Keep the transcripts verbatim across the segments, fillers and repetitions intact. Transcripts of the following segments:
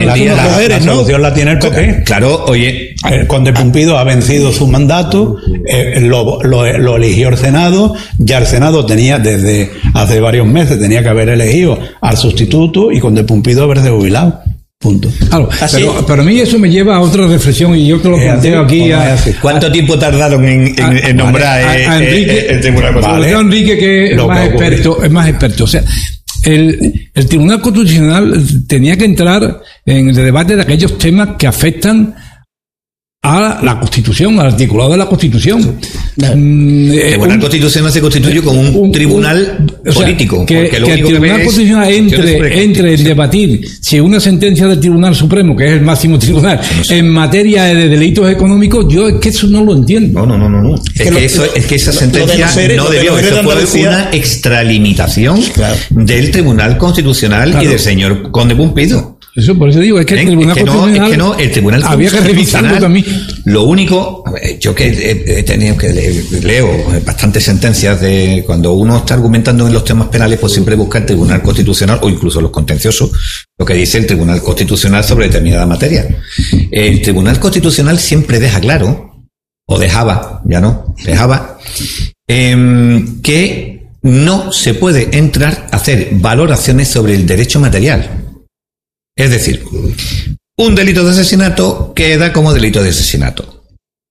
la, la, la, eres, la ¿no? solución la tiene el P P. Claro, oye. El conde Pumpido ha vencido su mandato, eh, lo, lo, lo eligió el Senado, ya el Senado tenía desde hace varios meses, tenía que haber elegido al sustituto y conde Pumpido haberse jubilado. Punto. Claro, pero, pero a mí eso me lleva a otra reflexión y yo te lo planteo aquí. A, ¿Cuánto tiempo tardaron en, en, a, en nombrar a, a, a Enrique, el Tribunal Constitucional? Vale. Enrique, que es más experto, es más experto. O sea, el, el Tribunal Constitucional tenía que entrar en el debate de aquellos temas que afectan a la Constitución, al articulado de la Constitución. Mm, el Tribunal un, Constitucional se constituye como un, un tribunal un, político. O sea, que, que el Tribunal Constitucional entre, entre en debatir si una sentencia del Tribunal Supremo, que es el máximo tribunal, no sé. en materia de delitos económicos, yo es que eso no lo entiendo. No, no, no, no. Es, es, que, lo, eso, es que esa sentencia seres, no debió, eso fue una extralimitación claro. del Tribunal Constitucional claro. y del señor conde Pumpido. Eso por eso digo, es que el Tribunal es que no, es que no, el Tribunal había que revisarlo también. Lo único, yo que he, he tenido que leer, leo bastantes sentencias de cuando uno está argumentando en los temas penales, pues siempre busca el Tribunal Constitucional o incluso los contenciosos, lo que dice el Tribunal Constitucional sobre determinada materia. El Tribunal Constitucional siempre deja claro, o dejaba, ya no, dejaba, eh, que no se puede entrar a hacer valoraciones sobre el derecho material. Es decir, un delito de asesinato queda como delito de asesinato.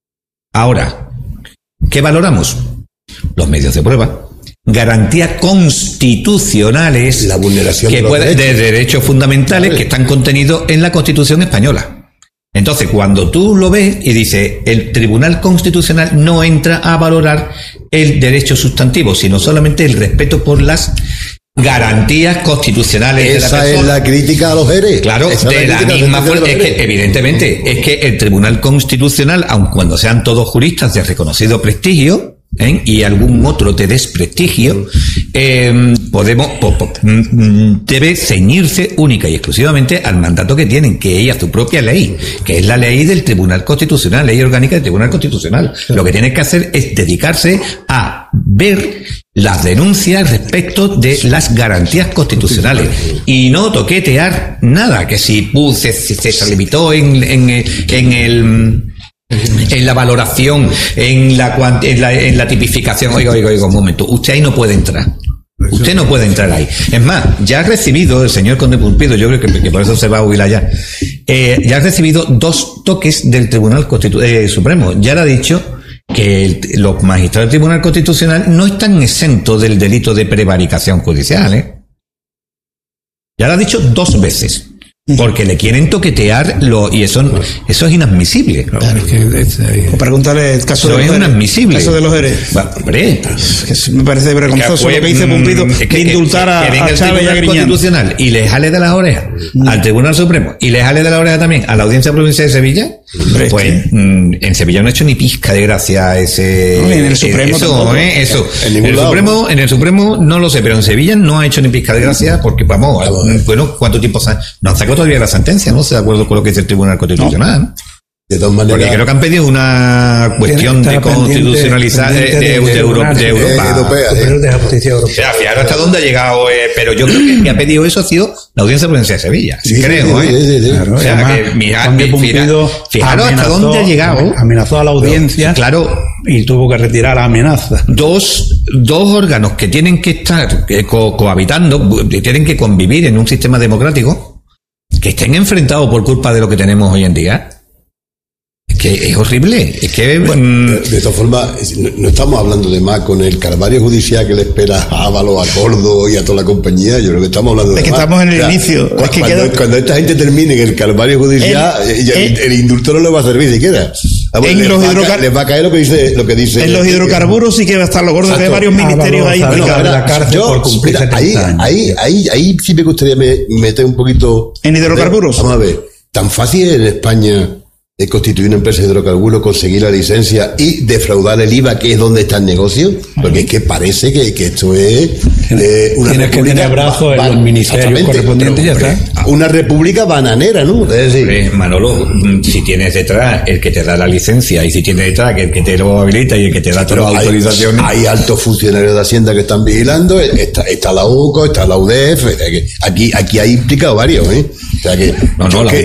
Ahora, ¿qué valoramos? Los medios de prueba, garantías constitucionales, la vulneración que de, los puede, derechos. de derechos fundamentales que están contenidos en la Constitución española. Entonces, cuando tú lo ves y dices, el Tribunal Constitucional no entra a valorar el derecho sustantivo, sino solamente el respeto por las garantías constitucionales esa de la persona. Es la crítica a los eres. Claro, esa de la, la misma forma, es que evidentemente es que el Tribunal Constitucional, aun cuando sean todos juristas de reconocido prestigio, ¿eh? y algún otro de desprestigio, eh, podemos po, po, debe ceñirse única y exclusivamente al mandato que tienen, que es a su propia ley, que es la ley del Tribunal Constitucional, ley orgánica del Tribunal Constitucional. Lo que tiene que hacer es dedicarse a ver las denuncias respecto de las garantías constitucionales y no toquetear nada, que si uh, se, se, se limitó en, en, en el en la valoración, en la, en la en la tipificación. Oiga, oiga, oiga, un momento, usted ahí no puede entrar. Usted no puede entrar ahí. Es más, ya ha recibido el señor conde Pumpido, yo creo que, que por eso se va a jubilar ya, eh, ya ha recibido dos toques del Tribunal Constitu- eh, Supremo. Ya le ha dicho que el, los magistrados del Tribunal Constitucional no están exentos del delito de prevaricación judicial, ¿eh? Ya lo ha dicho dos veces. Porque le quieren toquetear lo, y eso, eso es inadmisible. Claro, es que es, eh, o pregúntale el caso eso de es los inadmisible. El caso de los eres. Va, hombre, que me parece vergonzoso fue, lo que dice Pumpido es que, de indultar que, que a, a Chávez y a Griñán. Constitucional y le jale de las orejas mm. al Tribunal Supremo y le jale de las orejas también a la Audiencia Provincial de Sevilla. Hombre, pues sí. mm, en Sevilla no ha hecho ni pizca de gracia ese. No, en el Supremo eso, eh, eso. En, en, el lado, Supremo, ¿no? en el Supremo no lo sé, pero en Sevilla no ha hecho ni pizca de gracia porque vamos, ah, bueno, bueno, ¿cuánto tiempo se ha, no han sacado todavía la sentencia? No se de acuerdo con lo que dice el Tribunal Constitucional. No. De todas maneras, porque creo que han pedido una cuestión de constitucionalizar de, de, de, de, de, Euro, de Europa. Europea, de, de justicia europea. O sea, fijaros hasta dónde ha llegado, eh, pero yo creo que el que ha pedido eso ha sido la Audiencia Provincial de Sevilla. Sí, creo, sí, ¿eh? Sí, sí, sí. Claro, o sea, además, que mira, Conde Pumpido fijaros hasta dónde ha llegado. Amenazó a la audiencia. Claro. Y tuvo que retirar la amenaza. Dos, dos órganos que tienen que estar eh, co- cohabitando, tienen que convivir en un sistema democrático, que estén enfrentados por culpa de lo que tenemos hoy en día. Es que es horrible. Es que bueno, de, de todas formas, no, no estamos hablando de más con el calvario judicial que le espera a Ábalos, a Córdoba y a toda la compañía. Yo creo que estamos hablando de es que más. estamos en el o sea, inicio. Cuando, es que cuando, queda... cuando esta gente termine en el calvario judicial, el, el, el, el indulto no le va a servir siquiera. Ah, bueno, les, los va hidrocar... a, les va a caer lo que dice, lo que dice en los hidrocarburos sí que va a estar los gordos. Hay varios ministerios ah, ahí bueno, implicados. la cárcel yo, por cumplir mira, ahí, años. ahí, ahí, ahí sí me gustaría me, meter un poquito en hidrocarburos. Vamos a ver, tan fácil en España de constituir una empresa de hidrocarburos, conseguir la licencia y defraudar el I V A, que es donde está el negocio, porque es que parece que, que esto es eh, una tienes que tener brazos en los ministerios correspondientes y ya está. Una república bananera, ¿no? Es decir, hombre, Manolo, si tienes detrás el que te da la licencia y si tienes detrás el que te lo habilita y el que te da todas las autorizaciones, hay altos funcionarios de Hacienda que están vigilando, está, está la U C O, está la U D F, aquí, aquí hay implicado varios, ¿eh? O sea que, no, no, la, que